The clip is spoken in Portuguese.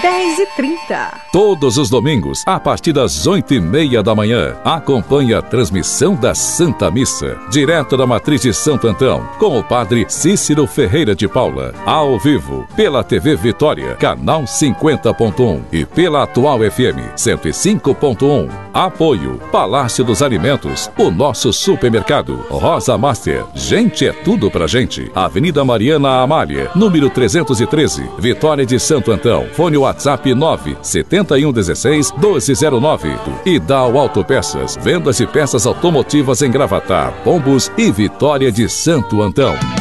10h30. Todos os domingos, a partir das 8h30 da manhã, acompanhe a transmissão da Santa Missa, direto da Matriz de Santo Antão, com o Padre Cícero Ferreira de Paula, ao vivo, pela TV Vitória, canal 50.1 e pela Atual FM 105.1. Apoio Palácio dos Alimentos, o nosso supermercado, Rosa Master, gente é tudo pra gente. Avenida Mariana Amália, número 313, Vitória de Santo Antão. Fone WhatsApp 97116-1209. E Dal Autopeças, vendas de peças automotivas em Gravatá, Pombos e Vitória de Santo Antão.